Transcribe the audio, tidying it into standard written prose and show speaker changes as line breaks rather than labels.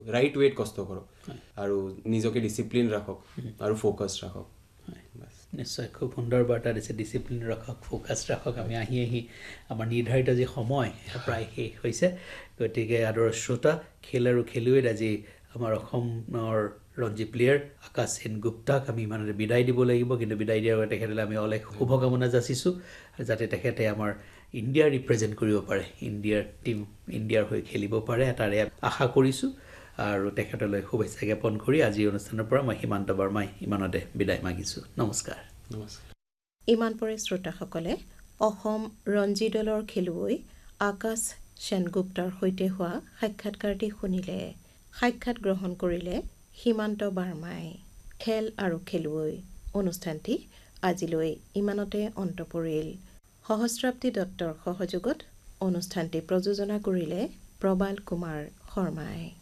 Right ৱেত কষ্ট কৰক আৰু নিজকে ডিচিপ্লিন ৰাখক আৰু ফ'কাছ ৰাখক।
নিশ্চয় খুব সুন্দৰ বাৰ্তা দিছে, ডিচিপ্লিন ৰাখক, ফ'কাছ ৰাখক। আমি আহি আমাৰ নিৰ্ধাৰিত যি সময় প্ৰায় শেষ হৈছে, গতিকে আদৰৰ শ্ৰোতা, খেল আৰু খেলুৱৈত আজি আমাৰ অসমৰ ৰঞ্জী প্লেয়াৰ আকাশ সেনগুপ্তাক আমি ইমানতে বিদায় দিব লাগিব। কিন্তু বিদায় দিয়াৰ আগতে তেখেতলৈ আমি অলেখ শুভকামনা যাচিছোঁ যাতে তেখেতে আমাৰ ইণ্ডিয়া ৰিপ্ৰেজেণ্ট কৰিব পাৰে, ইণ্ডিয়াৰ হৈ খেলিব পাৰে, তাৰে আশা কৰিছোঁ। আৰু তেখেতলৈ শুভেচ্ছা জ্ঞাপন কৰি আজিৰ অনুষ্ঠানৰ পৰা মই সীমান্ত বৰ্মাই ইমানতে বিদায় মাগিছোঁ। নমস্কাৰ।
ইমান পৰে শ্ৰোতাসকলে অসম ৰঞ্জী দলৰ খেলুৱৈ আকাশ সেনগুপ্তাৰ সৈতে হোৱা সাক্ষাৎকাৰটি শুনিলে। সাক্ষাৎ গ্ৰহণ কৰিলে সীমান্ত বাৰ্মাই। খেল আৰু খেলুৱৈ অনুষ্ঠানটি আজিলৈ ইমানতে অন্ত পৰিল। সহস্ৰাব্দী দত্তৰ সহযোগত অনুষ্ঠানটি প্ৰযোজনা কৰিলে প্ৰবাল কুমাৰ শৰ্মাই।